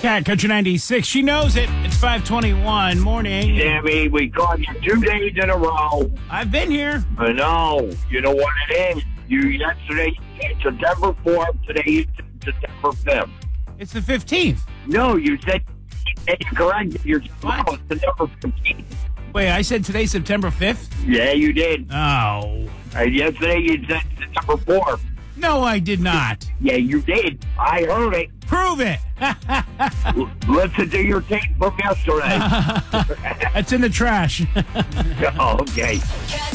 Cat Country 96. She knows it. It's 5:21 morning. Sammy, we caught you 2 days in a row. I've been here. I know. You know what it is? Yesterday, September 4th. Today, is September 5th. It's the 15th. No, you said correct. You're What? September 15th. Wait, I said today's September 5th? Yeah, you did. Oh. Yesterday, you said September 4th. No, I did not. Yeah, you did. I heard it. Prove it. Listen to your tape from yesterday. It's in the trash. Oh, okay.